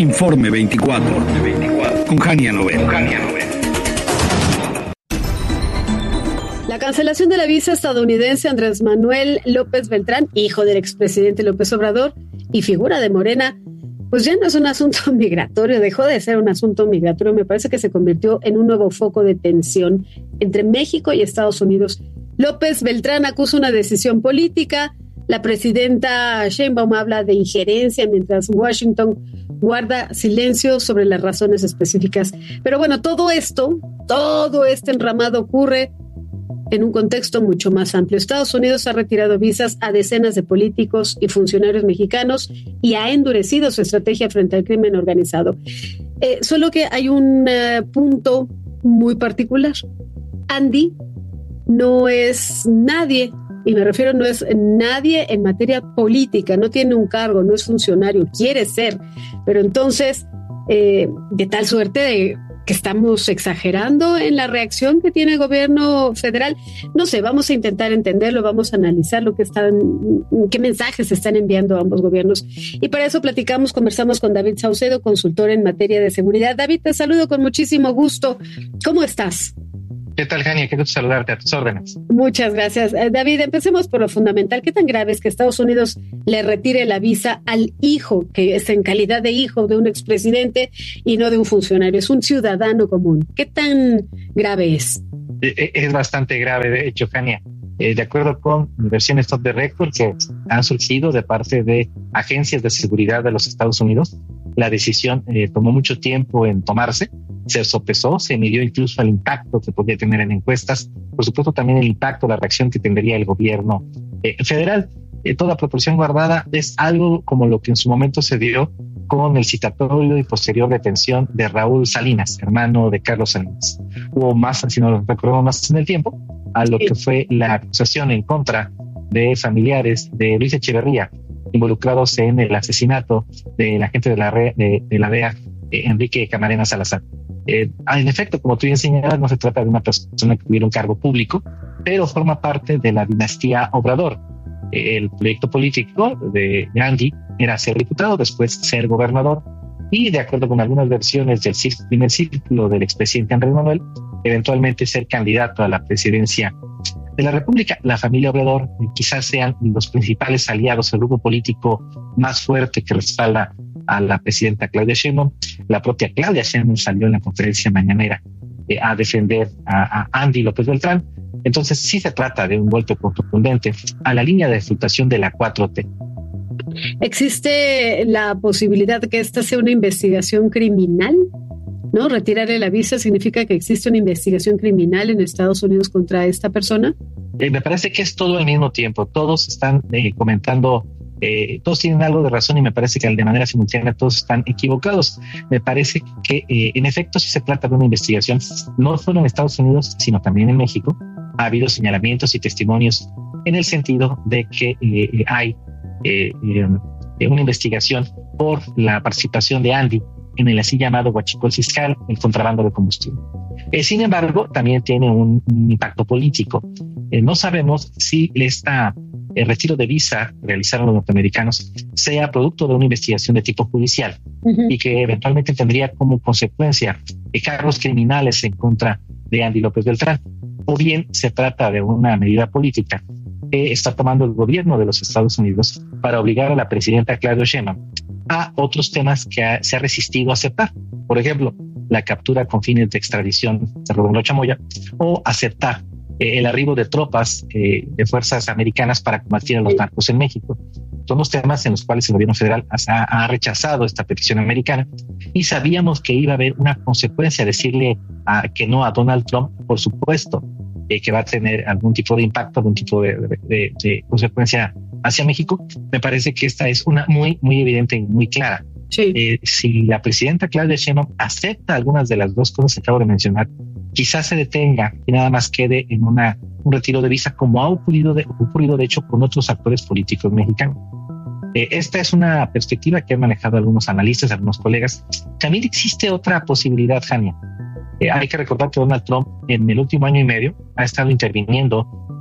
Informe 24. Con Jania Novel. La cancelación de la visa estadounidense Andrés Manuel López Beltrán, hijo del expresidente López Obrador y figura de Morena, pues ya no es un asunto migratorio, dejó de ser un asunto migratorio. Me parece que se convirtió en un nuevo foco de tensión entre México y Estados Unidos. López Beltrán acusa una decisión política. La presidenta Sheinbaum habla de injerencia, mientras Washington guarda silencio sobre las razones específicas. Pero bueno, todo este enramado ocurre en un contexto mucho más amplio. Estados Unidos ha retirado visas a decenas de políticos y funcionarios mexicanos y ha endurecido su estrategia frente al crimen organizado. Solo que hay un punto muy particular. Andy no es nadie, y me refiero no es nadie en materia política, no tiene un cargo, no es funcionario, quiere ser, pero entonces de tal suerte que estamos exagerando en la reacción que tiene el gobierno federal. No sé, vamos a intentar entenderlo, vamos a analizar qué mensajes están enviando ambos gobiernos. Y para eso conversamos con David Saucedo, consultor en materia de seguridad. David, te saludo con muchísimo gusto. ¿Cómo estás? ¿Qué tal, Jania? Qué gusto saludarte, a tus órdenes. Muchas gracias. David, empecemos por lo fundamental. ¿Qué tan grave es que Estados Unidos le retire la visa al hijo, que es en calidad de hijo de un expresidente y no de un funcionario? Es un ciudadano común. ¿Qué tan grave es? Es bastante grave, de hecho, Jania. De acuerdo con versiones top de record que han surgido de parte de agencias de seguridad de los Estados Unidos, la decisión tomó mucho tiempo en tomarse, se sopesó, se midió incluso el impacto que podía tener en encuestas, por supuesto también el impacto, la reacción que tendría el gobierno federal. Toda proporción guardada es algo como lo que en su momento se dio con el citatorio y posterior detención de Raúl Salinas, hermano de Carlos Salinas. Hubo más, si no lo recordamos más en el tiempo, a lo que fue la acusación en contra de familiares de Luis Echeverría, involucrados en el asesinato del agente de la DEA, Enrique Camarena Salazar. En efecto, como tú bien señalas, no se trata de una persona que tuviera un cargo público, pero forma parte de la dinastía Obrador. El proyecto político de Andy era ser diputado, después ser gobernador, y de acuerdo con algunas versiones del primer círculo del expresidente Andrés Manuel, eventualmente ser candidato a la presidencia de la República. La familia Obrador quizás sean los principales aliados, el grupo político más fuerte que respalda a la presidenta Claudia Sheinbaum. La propia Claudia Sheinbaum salió en la conferencia mañanera a defender a Andy López Beltrán. Entonces sí se trata de un golpe contundente a la línea de flotación de la 4T. ¿Existe la posibilidad de que esta sea una investigación criminal? ¿No? Retirarle la visa significa que existe una investigación criminal en Estados Unidos contra esta persona. Me parece que es todo al mismo tiempo. Todos están comentando, todos tienen algo de razón y me parece que de manera simultánea todos están equivocados. Me parece que en efecto sí se trata de una investigación, no solo en Estados Unidos, sino también en México. Ha habido señalamientos y testimonios en el sentido de que hay una investigación por la participación de Andy en el así llamado huachicol fiscal, el contrabando de combustible. Sin embargo, también tiene un impacto político. No sabemos si el retiro de visa realizaron los norteamericanos sea producto de una investigación de tipo judicial y que eventualmente tendría como consecuencia cargos criminales en contra de Andy López Beltrán, o bien se trata de una medida política que está tomando el gobierno de los Estados Unidos para obligar a la presidenta Claudia Sheinbaum a otros temas que se ha resistido a aceptar. Por ejemplo, la captura con fines de extradición de Roberto Chamoya, o aceptar el arribo de tropas de fuerzas americanas para combatir a los narcos en México. Son los temas en los cuales el gobierno federal ha rechazado esta petición americana, y sabíamos que iba a haber una consecuencia, decirle que no a Donald Trump, por supuesto, que va a tener algún tipo de impacto, algún tipo de consecuencia hacia México. Me parece que esta es una muy, muy evidente y muy clara. Sí. Si la presidenta Claudia Sheinbaum acepta algunas de las dos cosas que acabo de mencionar, quizás se detenga y nada más quede en un retiro de visa, como ha ocurrido de hecho con otros actores políticos mexicanos. Esta es una perspectiva que han manejado algunos analistas, algunos colegas. También existe otra posibilidad, Jania. Hay que recordar que Donald Trump en el último año y medio ha estado interviniendo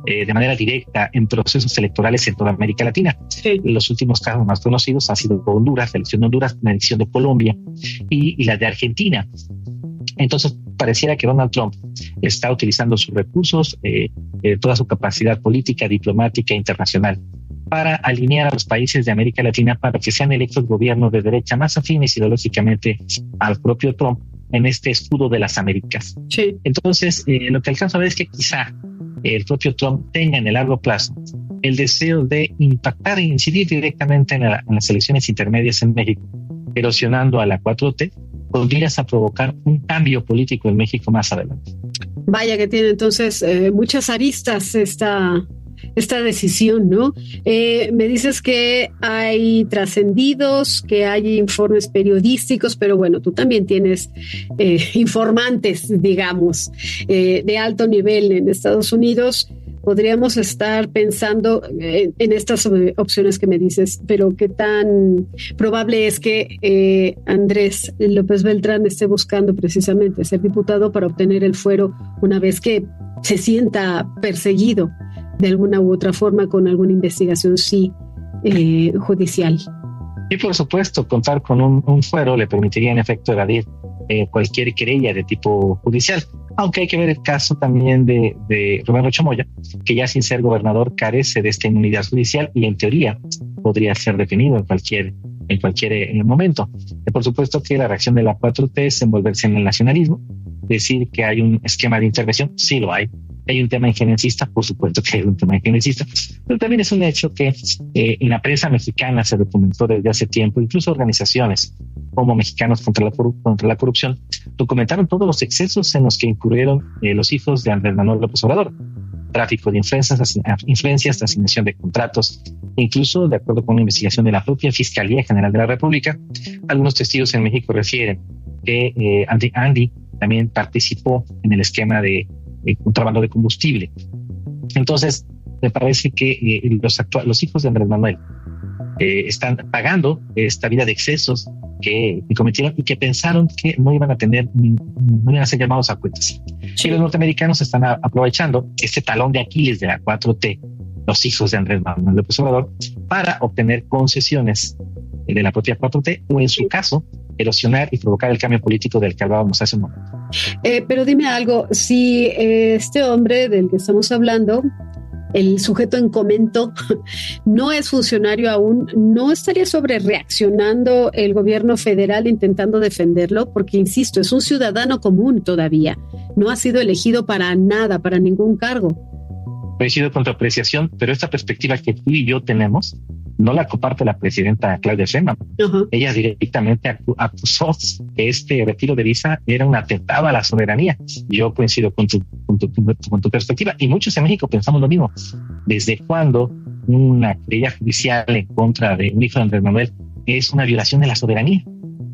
de manera directa en procesos electorales en toda América Latina. Sí. Los últimos casos más conocidos han sido Honduras, la elección de Honduras, la elección de Colombia y la de Argentina. Entonces, pareciera que Donald Trump está utilizando sus recursos, toda su capacidad política, diplomática e internacional para alinear a los países de América Latina para que sean electos gobiernos de derecha más afines ideológicamente al propio Trump en este escudo de las Américas. Sí. Entonces, lo que alcanzo a ver es que quizá el propio Trump tenga en el largo plazo el deseo de impactar e incidir directamente en las elecciones intermedias en México, erosionando a la 4T, podrías a provocar un cambio político en México más adelante. Vaya que tiene entonces muchas aristas esta decisión, ¿no? Me dices que hay trascendidos, que hay informes periodísticos, pero bueno, tú también tienes informantes, digamos, de alto nivel en Estados Unidos. Podríamos estar pensando en estas opciones que me dices, pero ¿qué tan probable es que Andrés López Beltrán esté buscando precisamente ser diputado para obtener el fuero una vez que se sienta perseguido de alguna u otra forma con alguna investigación judicial? Y por supuesto, contar con un fuero le permitiría en efecto evadir cualquier querella de tipo judicial, aunque hay que ver el caso también de Rubén Rocha Moya, que ya sin ser gobernador carece de esta inmunidad judicial y en teoría podría ser detenido en cualquier momento. Por supuesto que la reacción de la 4T es envolverse en el nacionalismo, decir que hay un esquema de intervención, sí lo hay. Hay un tema injerencista, por supuesto que hay un tema injerencista, pero también es un hecho que en la prensa mexicana se documentó desde hace tiempo, incluso organizaciones como Mexicanos contra la Corrupción documentaron todos los excesos en los que incurrieron los hijos de Andrés Manuel López Obrador: tráfico de influencias, asignación de contratos, incluso de acuerdo con una investigación de la propia Fiscalía General de la República. Algunos testigos en México refieren que Andy también participó en el esquema de contrabando de combustible. Entonces, me parece que los hijos de Andrés Manuel están pagando esta vida de excesos que cometieron y que pensaron que no iban a ser llamados a cuentas. Sí. Y los norteamericanos están aprovechando este talón de Aquiles de la 4T, los hijos de Andrés Manuel López Obrador, para obtener concesiones de la propia 4T o, en su caso, erosionar y provocar el cambio político del que hablábamos hace un momento. Pero dime algo, si este hombre del que estamos hablando, el sujeto en comento, no es funcionario aún, ¿no estaría sobre reaccionando el gobierno federal intentando defenderlo? Porque, insisto, es un ciudadano común todavía, no ha sido elegido para nada, para ningún cargo. Coincido con tu apreciación, pero esta perspectiva que tú y yo tenemos no la comparte la presidenta Claudia Sheinbaum. Uh-huh. Ella directamente acusó que este retiro de visa era un atentado a la soberanía. Yo coincido con tu perspectiva, y muchos en México pensamos lo mismo. ¿Desde cuándo una querella judicial en contra de un hijo de Andrés Manuel es una violación de la soberanía?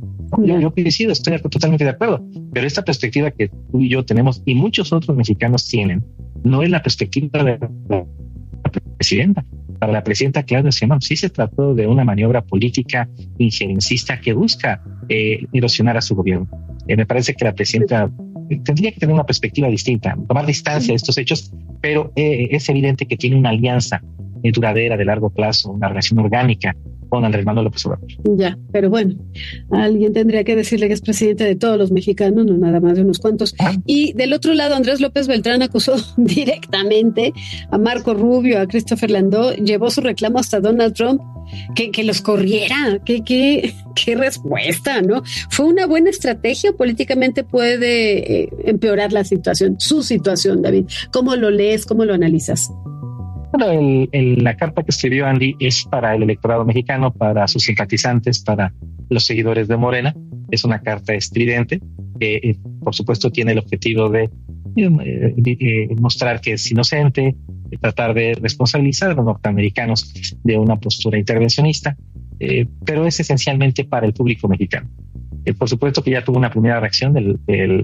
Yo coincido, estoy totalmente de acuerdo, pero esta perspectiva que tú y yo tenemos y muchos otros mexicanos tienen no es la perspectiva de la presidenta. Para la presidenta Claudia Sheinbaum sí se trató de una maniobra política injerencista que busca erosionar a su gobierno. Me parece que la presidenta tendría que tener una perspectiva distinta, tomar distancia de estos hechos, pero es evidente que tiene una alianza duradera de largo plazo, una relación orgánica con Andrés Manuel López Obrador. Ya, pero bueno, alguien tendría que decirle que es presidente de todos los mexicanos, no nada más de unos cuantos. Y del otro lado, Andrés López Beltrán acusó directamente a Marco Rubio, a Christopher Landó, llevó su reclamo hasta Donald Trump, que los corriera. ¿Qué respuesta, ¿no? ¿Fue una buena estrategia o políticamente puede empeorar la situación, su situación, David? ¿Cómo lo lees? ¿Cómo lo analizas? Bueno, la carta que escribió Andy es para el electorado mexicano, para sus simpatizantes, para los seguidores de Morena. Es una carta estridente que, por supuesto, tiene el objetivo de mostrar que es inocente, tratar de responsabilizar a los norteamericanos de una postura intervencionista, pero es esencialmente para el público mexicano. Por supuesto que ya tuvo una primera reacción del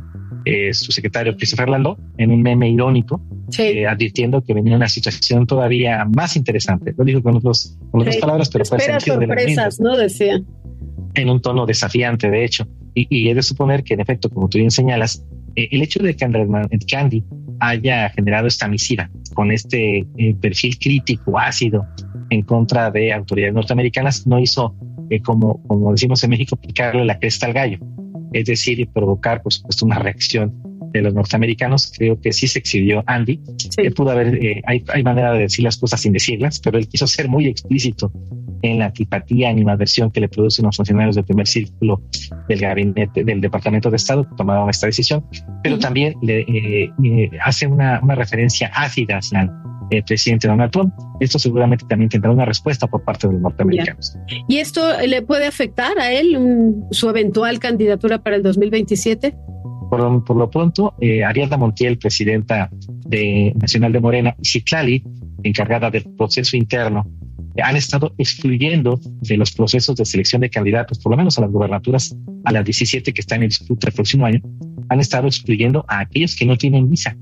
su secretario Christopher Landó en un meme irónico, sí, advirtiendo que venía una situación todavía más interesante. Lo dijo con otras palabras, pero fue el sentido de la sorpresas, ¿no? Decía. En un tono desafiante, de hecho. Y he de suponer que, en efecto, como tú bien señalas, el hecho de que Andy haya generado esta misiva con este perfil crítico, ácido, en contra de autoridades norteamericanas, no hizo, como decimos en México, picarle la cresta al gallo, es decir, provocar, por supuesto, una reacción de los norteamericanos. Creo que sí se exhibió Andy. Sí. Pudo haber, hay manera de decir las cosas sin decirlas, pero él quiso ser muy explícito en la antipatía, animadversión que le producen los funcionarios del primer círculo del gabinete del Departamento de Estado que tomaron esta decisión, pero también le hace una referencia ácida hacia el presidente Donald Trump. Esto seguramente también tendrá una respuesta por parte de los norteamericanos. ¿Y esto le puede afectar a él su eventual candidatura para el 2027? Por lo pronto, Ariadna Montiel, presidenta nacional de Morena, y Citlali, encargada del proceso interno, han estado excluyendo de los procesos de selección de candidatos, por lo menos a las gubernaturas, a las 17 que están en disputa el próximo año, han estado excluyendo a aquellos que no tienen visa.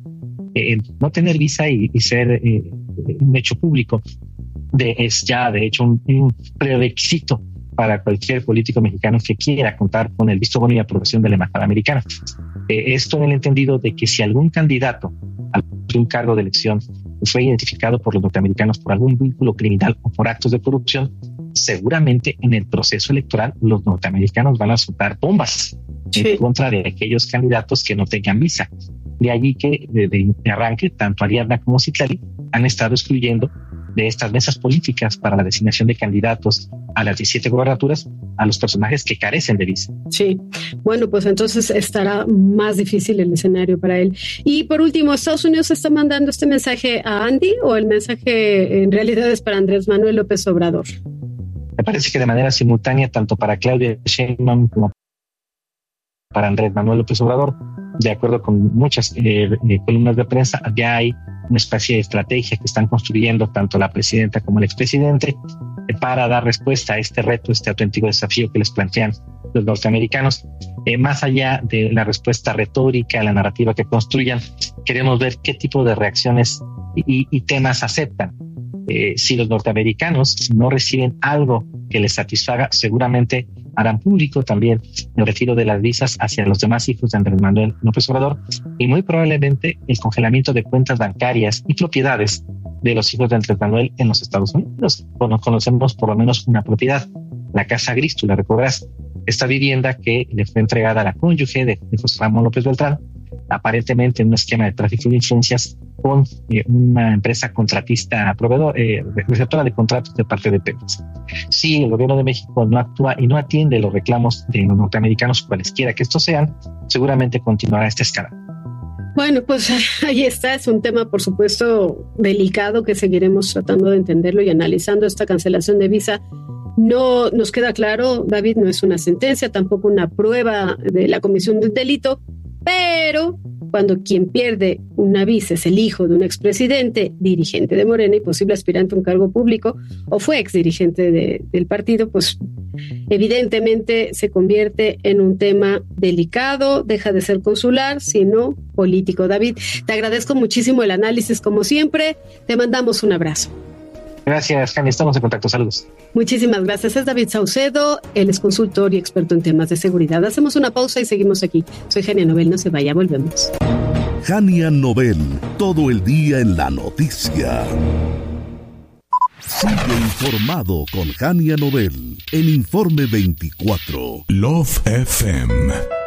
No tener visa y ser un hecho público es ya, de hecho, un prerequisito para cualquier político mexicano que quiera contar con el visto bueno y aprobación de la embajada americana. Esto en el entendido de que si algún candidato a un cargo de elección fue identificado por los norteamericanos por algún vínculo criminal o por actos de corrupción, seguramente en el proceso electoral los norteamericanos van a soltar bombas en contra de aquellos candidatos que no tengan visa. De allí que de arranque, tanto Ariadna como Citlali han estado excluyendo de estas mesas políticas para la designación de candidatos a las 17 gobernaturas a los personajes que carecen de visa. Sí, bueno, pues entonces estará más difícil el escenario para él. Y por último, ¿Estados Unidos está mandando este mensaje a Andy o el mensaje en realidad es para Andrés Manuel López Obrador? Me parece que de manera simultánea, tanto para Claudia Sheinbaum como para Andrés Manuel López Obrador, de acuerdo con muchas columnas de prensa, ya hay una especie de estrategia que están construyendo tanto la presidenta como el expresidente para dar respuesta a este reto, este auténtico desafío que les plantean los norteamericanos. Más allá de la respuesta retórica, la narrativa que construyan, queremos ver qué tipo de reacciones y temas aceptan. Si los norteamericanos no reciben algo que les satisfaga, seguramente harán público también el retiro de las visas hacia los demás hijos de Andrés Manuel López Obrador y muy probablemente el congelamiento de cuentas bancarias y propiedades de los hijos de Andrés Manuel en los Estados Unidos. Bueno, conocemos por lo menos una propiedad, la Casa Gris, tú la recordarás, esta vivienda que le fue entregada a la cónyuge de José Ramón López Beltrán, aparentemente en un esquema de tráfico de influencias con una empresa contratista proveedor, receptora de contratos de parte de Pemex. Si el gobierno de México no actúa y no atiende los reclamos de los norteamericanos, cualesquiera que estos sean, seguramente continuará esta escala. Bueno, pues ahí está, es un tema por supuesto delicado que seguiremos tratando de entenderlo y analizando esta cancelación de visa. No nos queda claro, David, no es una sentencia, tampoco una prueba de la comisión del delito, pero cuando quien pierde una visa es el hijo de un expresidente, dirigente de Morena y posible aspirante a un cargo público, o fue exdirigente del partido, pues evidentemente se convierte en un tema delicado, deja de ser consular, sino político. David, te agradezco muchísimo el análisis como siempre, te mandamos un abrazo. Gracias, Jani, estamos en contacto, saludos. Muchísimas gracias, es David Saucedo, él es consultor y experto en temas de seguridad. Hacemos una pausa y seguimos aquí. Soy Jania Nobel, no se vaya, volvemos. Jania Nobel, todo el día en la noticia. Sigue informado con Jania Nobel en Informe 24. Love FM.